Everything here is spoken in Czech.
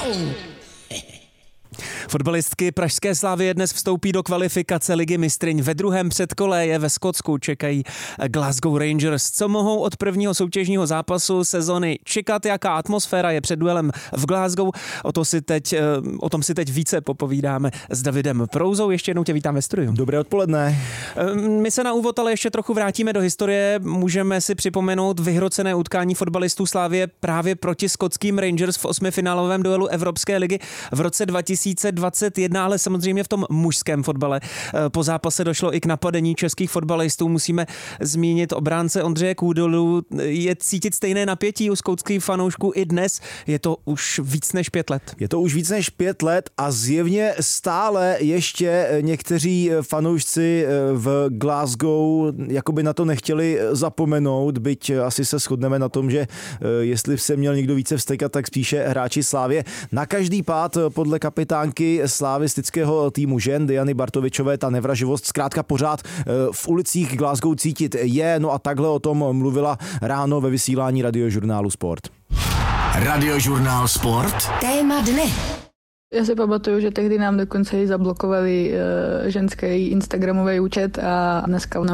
Fotbalistky pražské Slavie dnes vstoupí do kvalifikace Ligy mistryň. Ve druhém předkole je ve Skotsku čekají Glasgow Rangers. Co mohou od prvního soutěžního zápasu sezony čekat, jaká atmosféra je před duelem v Glasgow? O tom si teď více popovídáme s Davidem Prouzou. Ještě jednou tě vítám ve studiu. Dobré odpoledne. My se na úvod ale ještě trochu vrátíme do historie. Můžeme si připomenout vyhrocené utkání fotbalistů Slavie právě proti skotským Rangers v osmifinálovém duelu Evropské ligy v roce 2021, ale samozřejmě v tom mužském fotbale. Po zápase došlo i k napadení českých fotbalistů. Musíme zmínit obránce Ondřeje Kůdolu. Je cítit stejné napětí u skotských fanoušků i dnes. Je to už víc než 5 let. Je to už víc než 5 let a zjevně stále ještě někteří fanoušci v Glasgow jakoby na to nechtěli zapomenout, byť asi se shodneme na tom, že jestli se měl někdo více vztekat, tak spíše hráči Slávie. Na každý pád podle kapitánky slavistického týmu žen Diany Bartovičové ta nevraživost zkrátka pořád v ulicích Glasgow cítit je. No a takhle o tom mluvila ráno ve vysílání Radiožurnálu Sport. Radiožurnál Sport. Téma dne. Já si pamatuju, že tehdy nám dokonce i zablokovali ženský instagramový účet a dneska nám